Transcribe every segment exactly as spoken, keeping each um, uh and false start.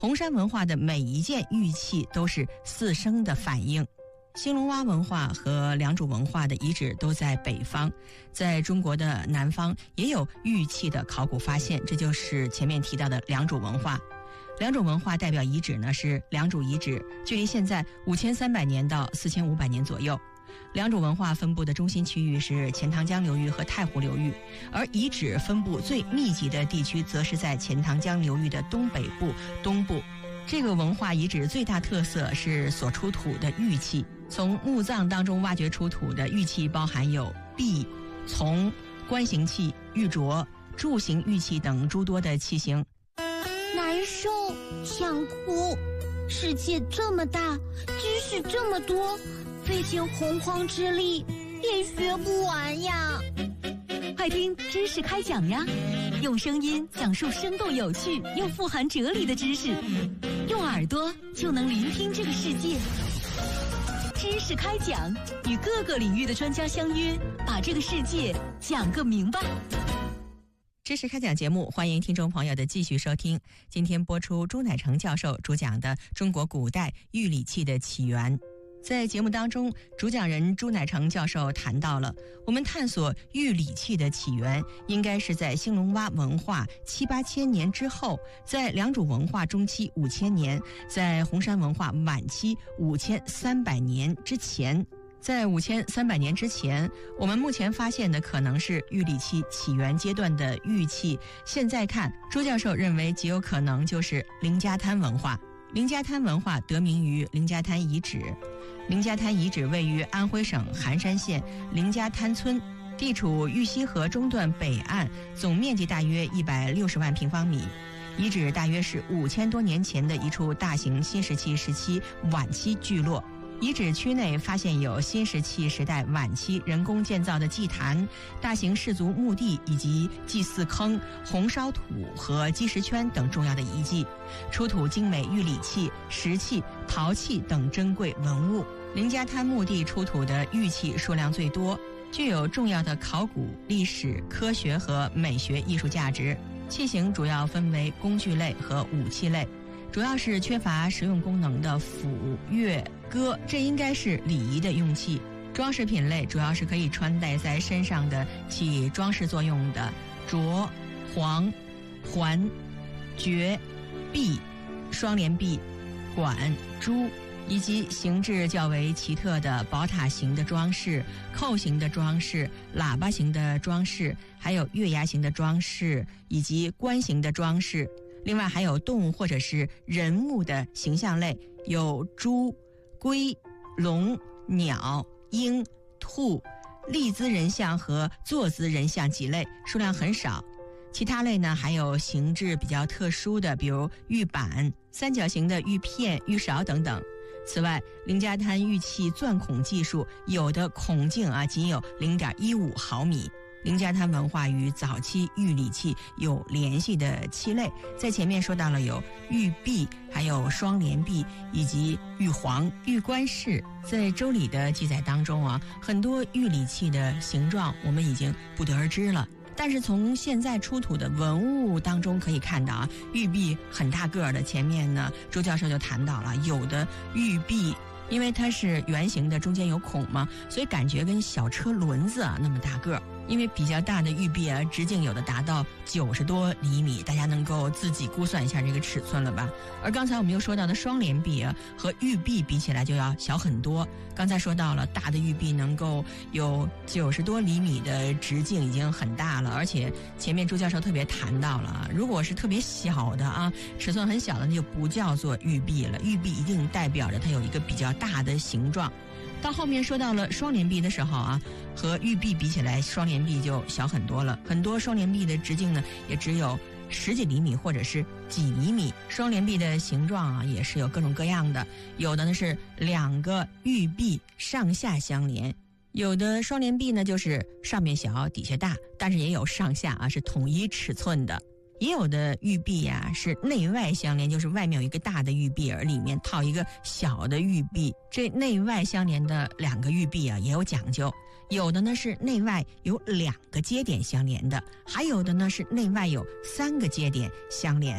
红山文化的每一件玉器都是四声的反应。兴隆洼文化和良渚文化的遗址都在北方，在中国的南方也有玉器的考古发现，这就是前面提到的良渚文化。良渚文化代表遗址呢是良渚遗址，距离现在五千三百年到四千五百年左右。良渚文化分布的中心区域是钱塘江流域和太湖流域，而遗址分布最密集的地区则是在钱塘江流域的东北部、东部。这个文化遗址最大特色是所出土的玉器，从墓葬当中挖掘出土的玉器包含有璧、琮、观形器、玉镯、柱形玉器等诸多的器型。 难受，想哭，世界这么大，知识这么多，费尽洪荒之力也学不完呀。 快听知识开讲呀，用声音讲述生动有趣又富含哲理的知识，用耳朵就能聆听这个世界。知识开讲，与各个领域的专家相约，把这个世界讲个明白。 知识开讲节目，欢迎听众朋友的继续收听。今天播出朱乃成教授主讲的中国古代玉礼器的起源。在节目当中，主讲人朱乃成教授谈到了我们探索玉礼器的起源应该是在兴隆洼文化七八千年之后，在良渚文化中期五千年，在红山文化晚期五千三百年之前。在五千三百年之前，我们目前发现的可能是玉礼器起源阶段的玉器。现在看，朱教授认为极有可能就是凌家滩文化。凌家滩文化得名于凌家滩遗址。凌家滩遗址位于安徽省含山县凌家滩村，地处玉溪河中段北岸，总面积大约一百六十万平方米。遗址大约是五千多年前的一处大型新石器时期晚期聚落。遗址区内发现有新石器时代晚期人工建造的祭坛、大型氏族墓地以及祭祀坑、红烧土和积石圈等重要的遗迹，出土精美玉礼器、石器、陶器等珍贵文物。凌家滩墓地出土的玉器数量最多，具有重要的考古、历史、科学和美学艺术价值。器型主要分为工具类和武器类，主要是缺乏实用功能的斧、钺、戈，这应该是礼仪的用器。装饰品类主要是可以穿戴在身上的起装饰作用的镯、环、环、珏、璧、双联璧、管、珠，以及形制较为奇特的宝塔形的装饰、扣形的装饰、喇叭形的装饰，还有月牙形的装饰以及冠形的装饰。另外还有动物或者是人物的形象类，有猪、龟、龙、鸟、鹰、兔、立姿人像和坐姿人像几类，数量很少。其他类呢，还有形制比较特殊的，比如玉板、三角形的玉片、玉勺等等。此外，凌家滩玉器钻孔技术，有的孔径啊仅有 零点一五毫米。凌家滩文化与早期玉礼器有联系的器类，在前面说到了有玉璧，还有双联璧以及玉环、玉冠饰。在周礼的记载当中啊，很多玉礼器的形状我们已经不得而知了。但是从现在出土的文物当中可以看到啊，玉璧很大个的。前面呢，周教授就谈到了，有的玉璧因为它是圆形的，中间有孔嘛，所以感觉跟小车轮子啊那么大个。因为比较大的玉璧啊，直径有的达到九十多厘米，大家能够自己估算一下这个尺寸了吧？而刚才我们又说到的双联璧啊，和玉璧比起来就要小很多。刚才说到了大的玉璧能够有九十多厘米的直径，已经很大了。而且前面朱教授特别谈到了，如果是特别小的啊，尺寸很小的，那就不叫做玉璧了。玉璧一定代表着它有一个比较大的形状。到后面说到了双联璧的时候啊，和玉璧比起来，双联璧就小很多了。很多双联璧的直径呢，也只有十几厘米或者是几厘米。双联璧的形状啊，也是有各种各样的，有的呢是两个玉璧上下相连，有的双联璧呢就是上面小底下大，但是也有上下啊是统一尺寸的。也有的玉璧呀、啊、是内外相连，就是外面有一个大的玉璧，而里面套一个小的玉璧。这内外相连的两个玉璧啊也有讲究，有的呢是内外有两个接点相连的，还有的呢是内外有三个接点相连的。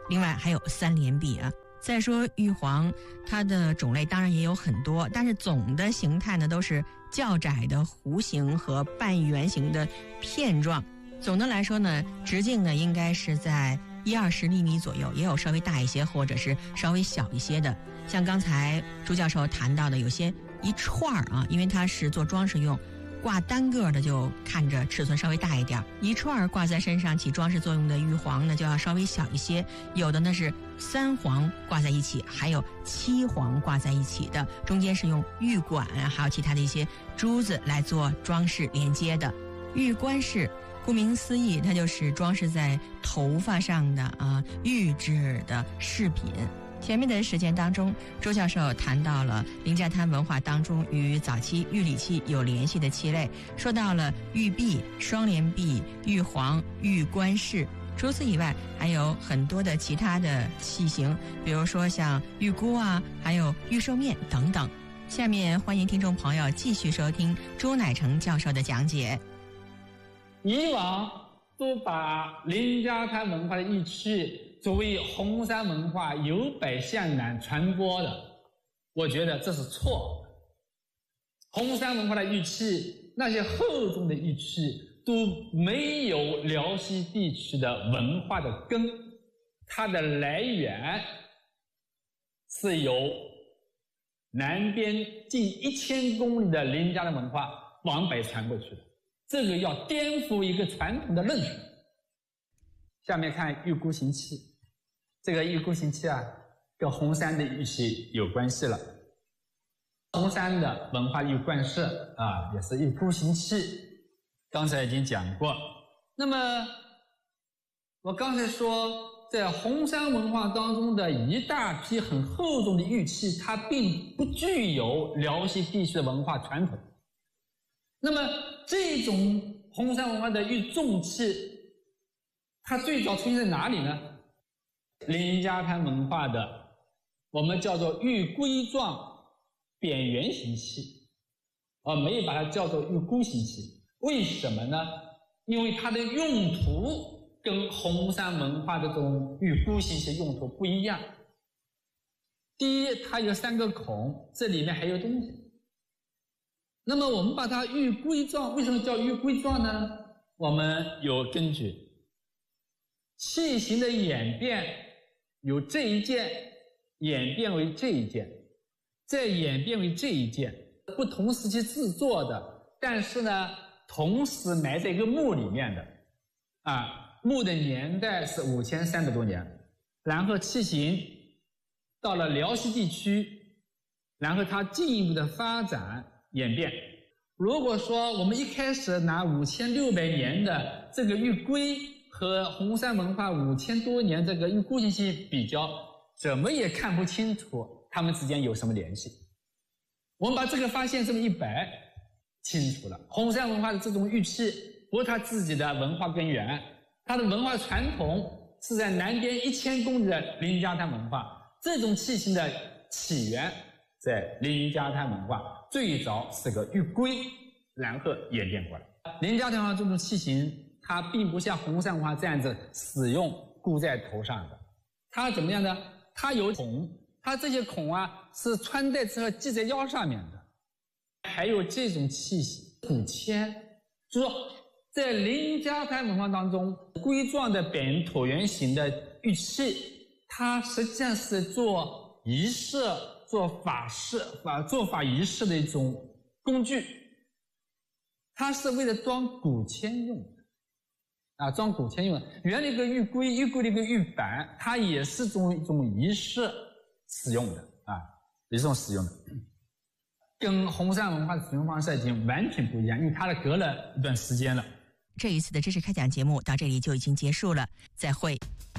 另外还有三连璧啊。再说玉皇，它的种类当然也有很多，但是总的形态呢都是较窄的弧形和半圆形的片状。总的来说呢，直径呢应该是在一二十厘米左右，也有稍微大一些或者是稍微小一些的。像刚才朱教授谈到的，有些一串儿啊，因为它是做装饰用，挂单个的就看着尺寸稍微大一点，一串挂在身上起装饰作用的玉皇呢就要稍微小一些。有的呢是三黄挂在一起，还有七黄挂在一起的，中间是用玉管还有其他的一些珠子来做装饰连接的。玉冠饰顾名思义，它就是装饰在头发上的啊玉制的饰品。前面的时间当中，周教授谈到了林家滩文化当中与早期玉礼器有联系的器类，说到了玉璧、双连璧、玉皇、玉冠饰。除此以外，还有很多的其他的器型，比如说像玉箍啊，还有玉兽面等等。下面欢迎听众朋友继续收听朱乃成教授的讲解。 以往都把林家滩文化的玉器作为红山文化由北向南传播的，我觉得这是错的。红山文化的玉器，那些厚重的玉器都没有辽西地区的文化的根，它的来源是由南边近一千公里的林家的文化往北传过去的，这个要颠覆一个传统的论述。下面看玉箍形器，这个玉箍形器啊，跟红山的玉器有关系了。红山的文化玉冠饰啊，也是玉箍形器，刚才已经讲过。那么我刚才说，在红山文化当中的一大批很厚重的玉器，它并不具有辽西地区的文化传统。那么这种红山文化的玉重器，它最早出现在哪里呢？林家滩文化的我们叫做玉龟状扁圆形器，而没有把它叫做玉箍形器。为什么呢？因为它的用途跟红山文化的这种玉箍形器用途不一样。第一，它有三个孔，这里面还有东西。那么我们把它玉龟状，为什么叫玉龟状呢？我们有根据。器型的演变由这一件演变为这一件，再演变为这一件，不同时期制作的，但是呢同时埋在一个墓里面的啊，墓的年代是五千三百多年，然后器型到了辽西地区，然后它进一步的发展演变。如果说我们一开始拿五千六百年的这个玉龟和红山文化五千多年这个玉箍形器比较，怎么也看不清楚它们之间有什么联系。我们把这个发现这么一摆，清楚了。红山文化的这种玉器不是它自己的文化根源，它的文化传统是在南边一千公里的林家滩文化。这种器型的起源在林家滩文化，最早是个玉龟，然后演变过来。林家滩文化这种器型，它并不像红山文化这样子使用箍在头上的，它怎么样呢？它有孔，它这些孔啊是穿戴之后系在腰上面的。还有这种器型骨签，就是说在林家滩文化当中，龟状的扁椭圆形的玉器，它实际上是做仪式、做法事、法做法仪式的一种工具，它是为了装骨签用的。啊，装骨签用的。原来一个玉龟，玉龟的一个玉板，它也是作为一种仪式使用的啊，也是这种使用的，跟红山文化的使用方式已经完全不一样，因为它的隔了一段时间了。 这一次的知识开讲节目到这里就已经结束了，再会。